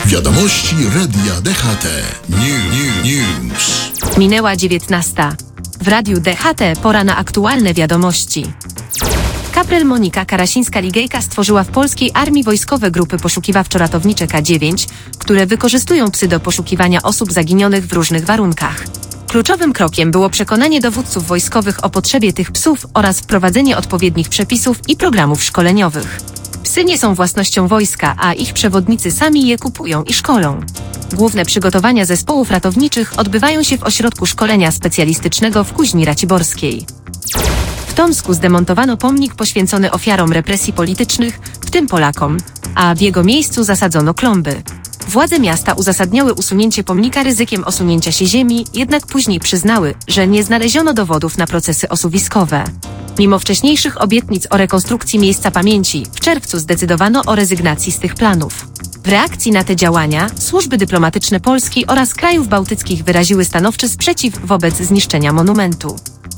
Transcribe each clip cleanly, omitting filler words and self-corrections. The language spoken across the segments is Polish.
Wiadomości Radia DHT. News. Minęła 19. W Radiu DHT pora na aktualne wiadomości. Kaprel Monika Karasińska-Ligejka stworzyła w polskiej armii wojskowe grupy poszukiwawczo-ratownicze K9, które wykorzystują psy do poszukiwania osób zaginionych w różnych warunkach. Kluczowym krokiem było przekonanie dowódców wojskowych o potrzebie tych psów oraz wprowadzenie odpowiednich przepisów i programów szkoleniowych. Psy nie są własnością wojska, a ich przewodnicy sami je kupują i szkolą. Główne przygotowania zespołów ratowniczych odbywają się w ośrodku szkolenia specjalistycznego w Kuźni Raciborskiej. W Tomsku zdemontowano pomnik poświęcony ofiarom represji politycznych, w tym Polakom, a w jego miejscu zasadzono klomby. Władze miasta uzasadniały usunięcie pomnika ryzykiem osunięcia się ziemi, jednak później przyznały, że nie znaleziono dowodów na procesy osuwiskowe. Mimo wcześniejszych obietnic o rekonstrukcji miejsca pamięci, w czerwcu zdecydowano o rezygnacji z tych planów. W reakcji na te działania służby dyplomatyczne Polski oraz krajów bałtyckich wyraziły stanowczy sprzeciw wobec zniszczenia monumentu.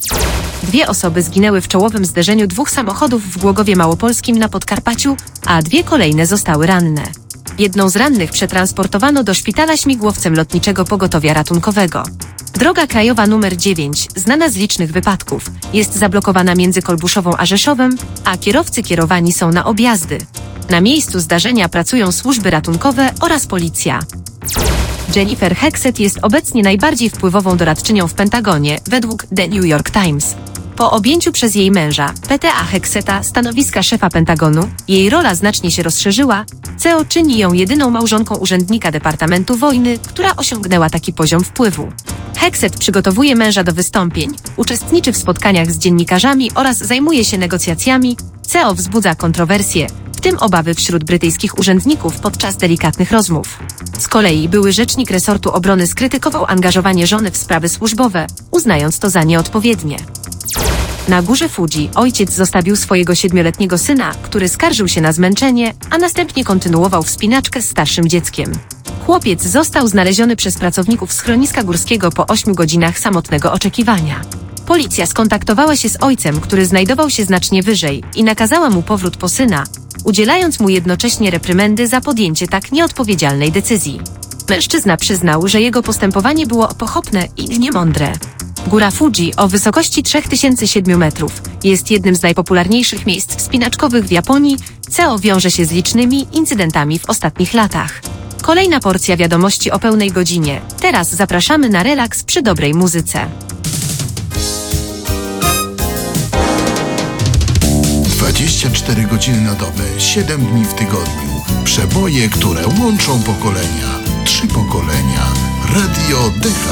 2 osoby zginęły w czołowym zderzeniu 2 samochodów w Głogowie Małopolskim na Podkarpaciu, a 2 kolejne zostały ranne. Jedną z rannych przetransportowano do szpitala śmigłowcem Lotniczego Pogotowia Ratunkowego. Droga krajowa nr 9, znana z licznych wypadków, jest zablokowana między Kolbuszową a Rzeszowem, a kierowcy kierowani są na objazdy. Na miejscu zdarzenia pracują służby ratunkowe oraz policja. Jennifer Hexet jest obecnie najbardziej wpływową doradczynią w Pentagonie, według The New York Times. Po objęciu przez jej męża, P.T.A. Hexeta, stanowiska szefa Pentagonu, jej rola znacznie się rozszerzyła, co czyni ją jedyną małżonką urzędnika Departamentu Wojny, która osiągnęła taki poziom wpływu. Hexet przygotowuje męża do wystąpień, uczestniczy w spotkaniach z dziennikarzami oraz zajmuje się negocjacjami, co wzbudza kontrowersje, w tym obawy wśród brytyjskich urzędników podczas delikatnych rozmów. Z kolei były rzecznik resortu obrony skrytykował angażowanie żony w sprawy służbowe, uznając to za nieodpowiednie. Na górze Fuji ojciec zostawił swojego 7-letniego syna, który skarżył się na zmęczenie, a następnie kontynuował wspinaczkę z starszym dzieckiem. Chłopiec został znaleziony przez pracowników schroniska górskiego po 8 godzinach samotnego oczekiwania. Policja skontaktowała się z ojcem, który znajdował się znacznie wyżej, i nakazała mu powrót po syna, udzielając mu jednocześnie reprymendy za podjęcie tak nieodpowiedzialnej decyzji. Mężczyzna przyznał, że jego postępowanie było pochopne i niemądre. Góra Fuji o wysokości 3007 metrów jest jednym z najpopularniejszych miejsc wspinaczkowych w Japonii, co wiąże się z licznymi incydentami w ostatnich latach. Kolejna porcja wiadomości o pełnej godzinie. Teraz zapraszamy na relaks przy dobrej muzyce. 24 godziny na dobę, 7 dni w tygodniu. Przeboje, które łączą pokolenia. 3 pokolenia. Radio DHT.